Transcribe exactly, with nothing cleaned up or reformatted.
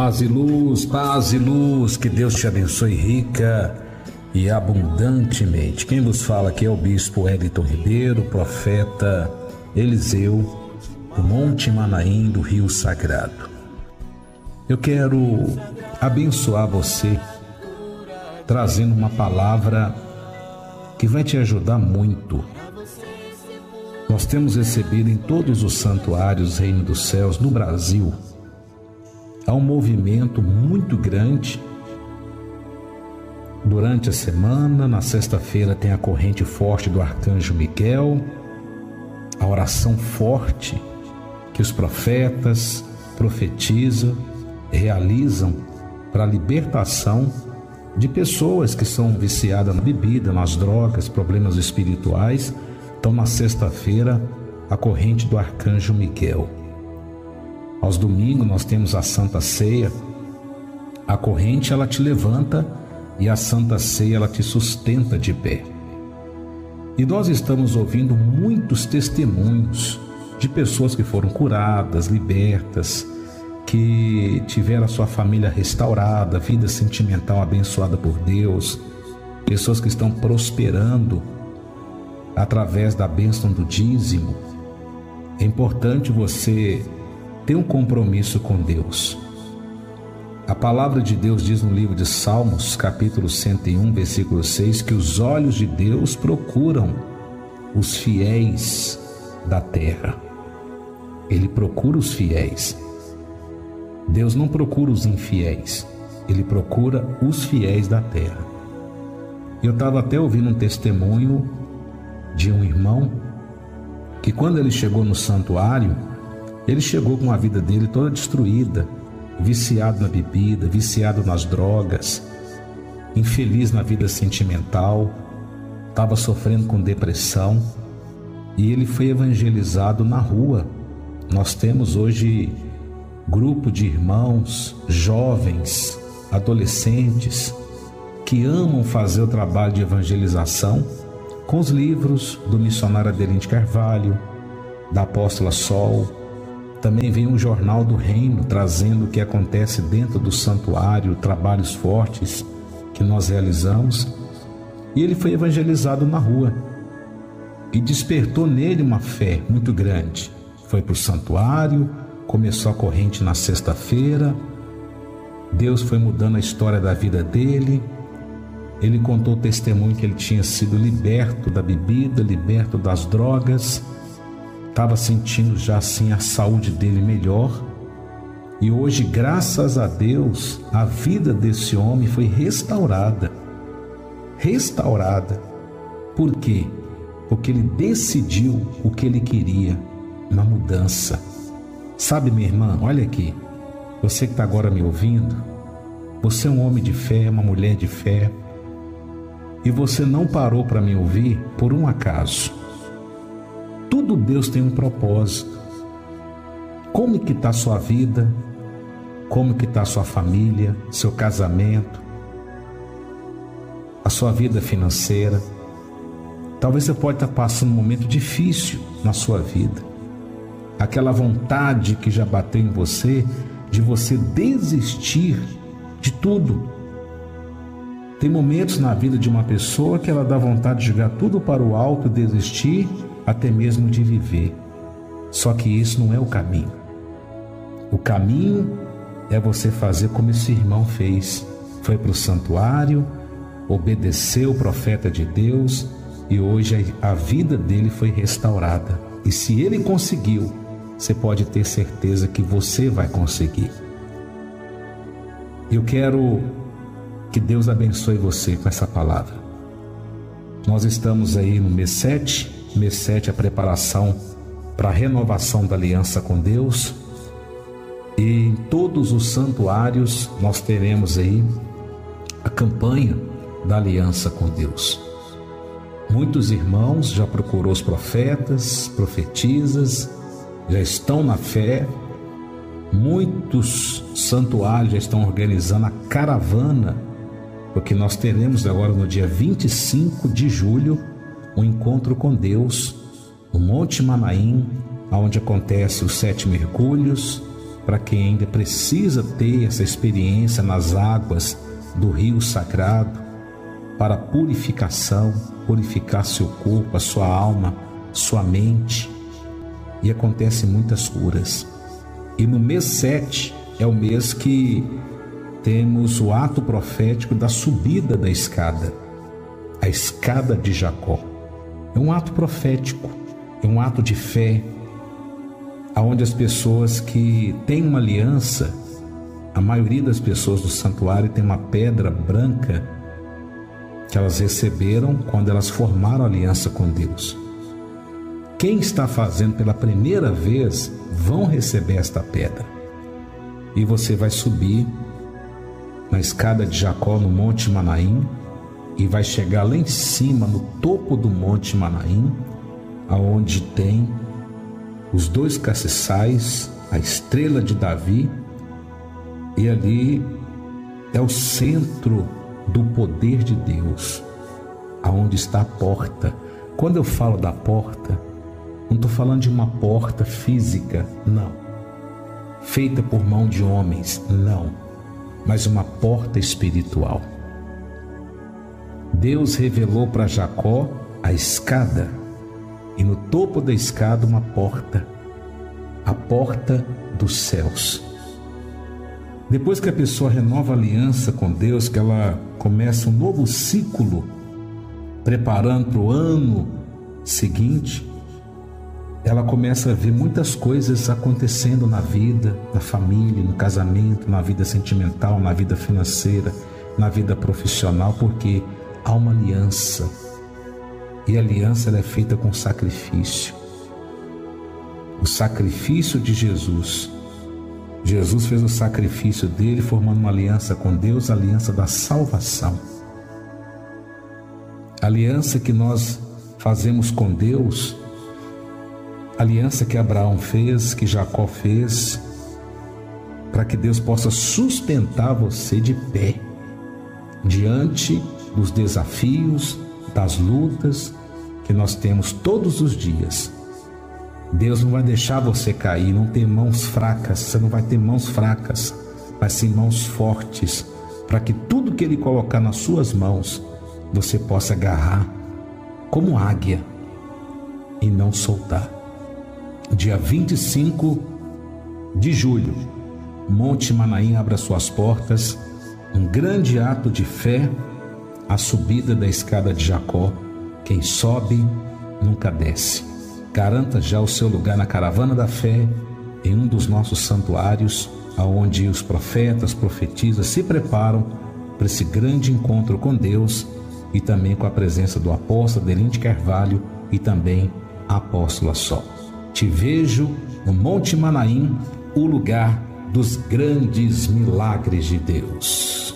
Paz e luz, paz e luz, que Deus te abençoe rica e abundantemente. Quem vos fala aqui é o Bispo Wellington Ribeiro, profeta Eliseu, do Monte Manaim, do Rio Sagrado. Eu quero abençoar você, trazendo uma palavra que vai te ajudar muito. Nós temos recebido em todos os santuários Reino dos Céus no Brasil, há um movimento muito grande. Durante a semana, na sexta-feira, tem a corrente forte do Arcanjo Miguel, a oração forte que os profetas profetizam, realizam para a libertação de pessoas que são viciadas na bebida, nas drogas, problemas espirituais. Então, na sexta-feira, a corrente do Arcanjo Miguel. Aos domingos nós temos a Santa Ceia. A corrente ela te levanta e a Santa Ceia ela te sustenta de pé. E nós estamos ouvindo muitos testemunhos de pessoas que foram curadas, libertas, que tiveram a sua família restaurada, vida sentimental abençoada por Deus, pessoas que estão prosperando através da bênção do dízimo. É importante você ter um compromisso com Deus. A palavra de Deus diz no livro de Salmos, capítulo cento e um, versículo seis, que os olhos de Deus procuram os fiéis da terra. Ele procura os fiéis. Deus não procura os infiéis, Ele procura os fiéis da terra. Eu estava até ouvindo um testemunho de um irmão que, quando ele chegou no santuário, ele chegou com a vida dele toda destruída, viciado na bebida, viciado nas drogas, infeliz na vida sentimental, estava sofrendo com depressão, e ele foi evangelizado na rua. Nós temos hoje grupo de irmãos, jovens, adolescentes, que amam fazer o trabalho de evangelização com os livros do missionário Adelino de Carvalho, da apóstola Sol. Também vem um jornal do reino trazendo o que acontece dentro do santuário, trabalhos fortes que nós realizamos. E ele foi evangelizado na rua e despertou nele uma fé muito grande. Foi para o santuário, começou a corrente na sexta-feira. Deus foi mudando a história da vida dele. Ele contou o testemunho que ele tinha sido liberto da bebida, liberto das drogas. Estava sentindo já assim a saúde dele melhor. E hoje, graças a Deus, a vida desse homem foi restaurada. Restaurada. Por quê? Porque ele decidiu o que ele queria, uma mudança. Sabe, minha irmã, olha aqui. Você que está agora me ouvindo, você é um homem de fé, uma mulher de fé. E você não parou para me ouvir por um acaso. Tudo Deus tem um propósito. Como que está a sua vida? Como que está a sua família, seu casamento, a sua vida financeira? Talvez você pode estar passando um momento difícil na sua vida. Aquela vontade que já bateu em você de você desistir de tudo. Tem momentos na vida de uma pessoa que ela dá vontade de jogar tudo para o alto, desistir, até mesmo de viver. Só que isso não é o caminho. O caminho é você fazer como esse irmão fez. Foi para o santuário, obedeceu o profeta de Deus e hoje a vida dele foi restaurada. E se ele conseguiu, você pode ter certeza que você vai conseguir. Eu quero que Deus abençoe você com essa palavra. Nós estamos aí no mês sete, mês sete é a preparação para a renovação da aliança com Deus. E em todos os santuários nós teremos aí a campanha da aliança com Deus. Muitos irmãos já procurou os profetas, profetisas, já estão na fé. Muitos santuários já estão organizando a caravana, porque nós teremos agora no dia vinte e cinco de julho um encontro com Deus no Monte Manaim, onde acontece os sete mergulhos, para quem ainda precisa ter essa experiência nas águas do rio sagrado, para purificação, purificar seu corpo, a sua alma, sua mente. E acontecem muitas curas. E no mês sete é o mês que temos o ato profético da subida da escada, a escada de Jacó. É um ato profético, é um ato de fé, aonde as pessoas que têm uma aliança, a maioria das pessoas do santuário tem uma pedra branca que elas receberam quando elas formaram aliança com Deus. Quem está fazendo pela primeira vez vão receber esta pedra. E você vai subir na escada de Jacó no Monte Manaim e vai chegar lá em cima, no topo do Monte Manaim, aonde tem os dois castiçais, a estrela de Davi, e ali é o centro do poder de Deus, aonde está a porta. Quando eu falo da porta, não estou falando de uma porta física, não, feita por mão de homens, não, mas uma porta espiritual. Deus revelou para Jacó a escada, e no topo da escada uma porta, a porta dos céus. Depois que a pessoa renova a aliança com Deus, que ela começa um novo ciclo, preparando para o ano seguinte, ela começa a ver muitas coisas acontecendo na vida, na família, no casamento, na vida sentimental, na vida financeira, na vida profissional, porque há uma aliança. E a aliança ela é feita com sacrifício. O sacrifício de Jesus. Jesus fez o sacrifício dele, formando uma aliança com Deus, a aliança da salvação. A aliança que nós fazemos com Deus, a aliança que Abraão fez, que Jacó fez, para que Deus possa sustentar você de pé, diante dos desafios, das lutas que nós temos todos os dias. Deus não vai deixar você cair, não ter mãos fracas, você não vai ter mãos fracas, mas sim mãos fortes, para que tudo que Ele colocar nas suas mãos, você possa agarrar como águia e não soltar. Dia vinte e cinco de julho, Monte Manaim abre as suas portas, um grande ato de fé, a subida da escada de Jacó. Quem sobe nunca desce. Garanta já o seu lugar na caravana da fé, em um dos nossos santuários, onde os profetas, profetisas se preparam para esse grande encontro com Deus, e também com a presença do apóstolo Adelino de Carvalho e também a apóstola Sol. Te vejo no Monte Manaim, o lugar dos grandes milagres de Deus.